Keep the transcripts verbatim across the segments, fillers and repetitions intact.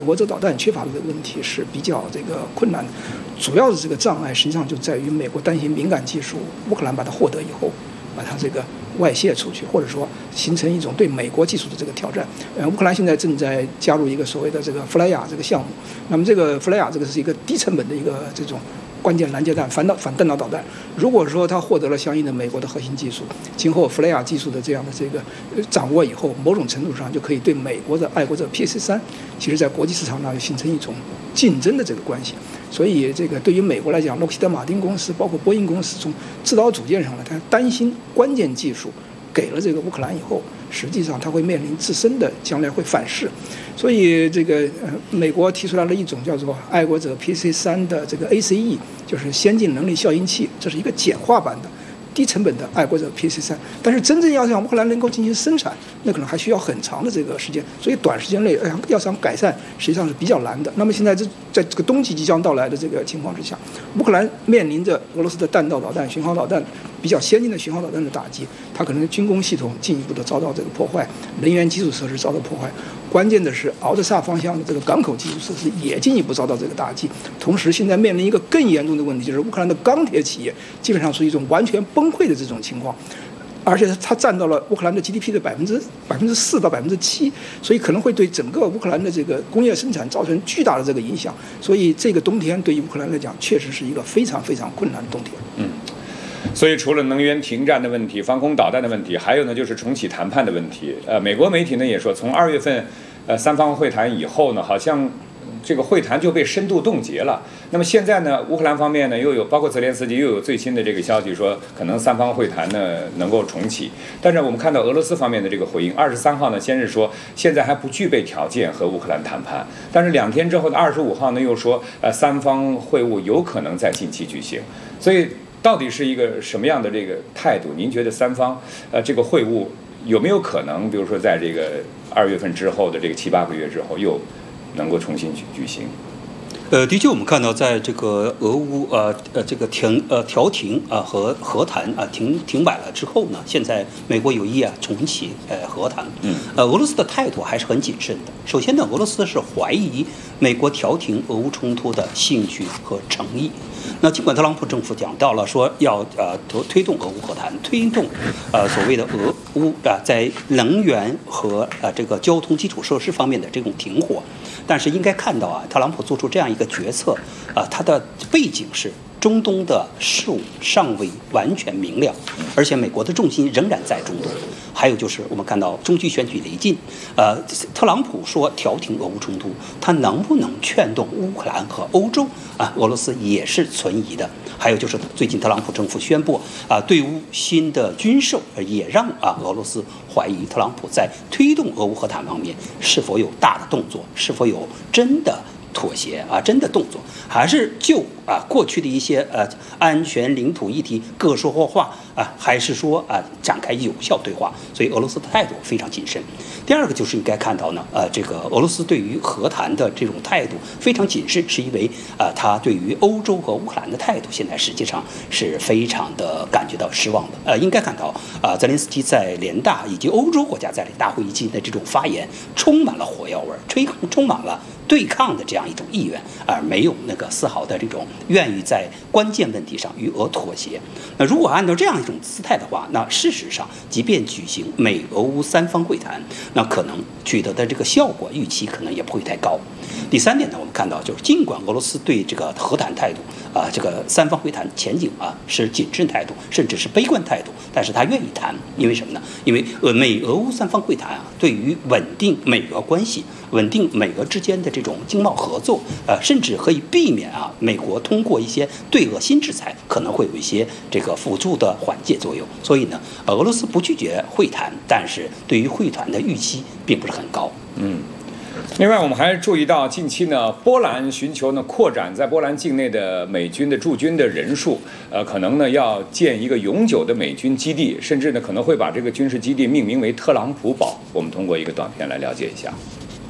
国这导弹缺乏的问题是比较这个困难的，主要的这个障碍实际上就在于美国担心敏感技术，乌克兰把它获得以后，把它这个外泄出去，或者说形成一种对美国技术的这个挑战。呃，乌克兰现在正在加入一个所谓的这个弗莱雅这个项目，那么这个弗莱雅这个是一个低成本的一个这种关键拦截弹、反导反弹道导弹。如果说它获得了相应的美国的核心技术，今后弗雷亚技术的这样的这个掌握以后，某种程度上就可以对美国的爱国者 P S 三，其实在国际市场上形成一种竞争的这个关系。所以这个对于美国来讲，洛克希德马丁公司包括波音公司从制导组件上来，他担心关键技术给了这个乌克兰以后，实际上它会面临自身的将来会反噬。所以这个呃，美国提出来了一种叫做爱国者 P C 三的这个 A C E， 就是先进能力效应器，这是一个简化版的低成本的爱国者 P C 三。但是真正要让乌克兰能够进行生产，那可能还需要很长的这个时间，所以短时间内要要想改善实际上是比较难的。那么现在这在这个冬季即将到来的这个情况之下，乌克兰面临着俄罗斯的弹道导弹、巡航导弹比较先进的巡航导弹的打击，它可能军工系统进一步的遭到这个破坏，能源基础设施遭到破坏，关键的是敖德萨方向的这个港口基础设施也进一步遭到这个打击。同时现在面临一个更严重的问题，就是乌克兰的钢铁企业基本上是一种完全崩溃的这种情况，而且它占到了乌克兰的 G D P 的百分之百分之四到百分之七，所以可能会对整个乌克兰的这个工业生产造成巨大的这个影响。所以这个冬天对于乌克兰来讲，确实是一个非常非常困难的冬天。 嗯。所以除了能源停战的问题、防空导弹的问题，还有呢就是重启谈判的问题。呃，美国媒体呢也说，从二月份，呃三方会谈以后呢，好像这个会谈就被深度冻结了。那么现在呢，乌克兰方面呢又有，包括泽连斯基又有最新的这个消息说，可能三方会谈呢能够重启。但是我们看到俄罗斯方面的这个回应，二十三号呢先是说现在还不具备条件和乌克兰谈判，但是两天之后的二十五号呢又说，呃三方会晤有可能在近期举行。所以到底是一个什么样的这个态度？您觉得三方呃这个会晤有没有可能，比如说在这个二月份之后的这个七八个月之后，又能够重新举举行？ 呃，的确，我们看到，在这个俄乌呃呃这个停呃调停啊、呃、和和谈啊、呃、停停摆了之后呢，现在美国有意啊重启呃和谈。嗯。呃，俄罗斯的态度还是很谨慎的。首先呢，俄罗斯是怀疑美国调停俄乌冲突的兴趣和诚意。那尽管特朗普政府讲到了说要呃推推动俄乌和谈，推动呃所谓的俄乌啊、呃、在能源和呃这个交通基础设施方面的这种停火，但是应该看到啊，特朗普做出这样一个决策啊、呃，他的背景是中东的事务尚未完全明了，而且美国的重心仍然在中东。还有就是我们看到中期选举临近，呃，特朗普说调停俄乌冲突，他能不能劝动乌克兰和欧洲啊？俄罗斯也是存疑的。还有就是最近特朗普政府宣布啊，对乌新的军售，也让啊俄罗斯怀疑特朗普在推动俄乌和谈方面是否有大的动作，是否有真的妥协啊，真的动作，还是就啊过去的一些呃安全领土议题各说各话啊，还是说啊展开有效对话？所以俄罗斯的态度非常谨慎。第二个就是应该看到呢，呃，这个俄罗斯对于和谈的这种态度非常谨慎，是因为啊、呃，他对于欧洲和乌克兰的态度现在实际上是非常的感觉到失望的。呃，应该看到啊、呃，泽连斯基在联大以及欧洲国家在大会议期的这种发言，充满了火药味，吹充满了对抗的这样一种意愿，而没有那个丝毫的这种愿意在关键问题上与俄妥协。那如果按照这样一种姿态的话，那事实上，即便举行美俄乌三方会谈，那可能取得的这个效果预期可能也不会太高。第三点呢，我们看到就是尽管俄罗斯对这个和谈态度啊、呃，这个三方会谈前景啊是谨慎态度，甚至是悲观态度，但是他愿意谈，因为什么呢？因为呃美俄乌三方会谈啊，对于稳定美俄关系、稳定美俄之间的这种经贸合作，呃，甚至可以避免啊美国通过一些对俄新制裁可能会有一些这个辅助的缓解作用。所以呢，俄罗斯不拒绝会谈，但是对于会谈的预期并不是很高。 嗯。另外，我们还注意到，近期呢，波兰寻求呢扩展在波兰境内的美军的驻军的人数，呃，可能呢要建一个永久的美军基地，甚至呢可能会把这个军事基地命名为特朗普堡。我们通过一个短片来了解一下。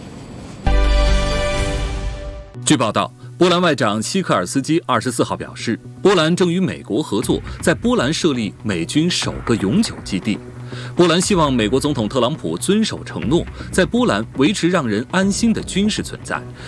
据报道，波兰外长希克尔斯基二十四号表示，波兰正与美国合作，在波兰设立美军首个永久基地。波兰希望美国总统特朗普遵守承诺，在波兰维持让人安心的军事存在，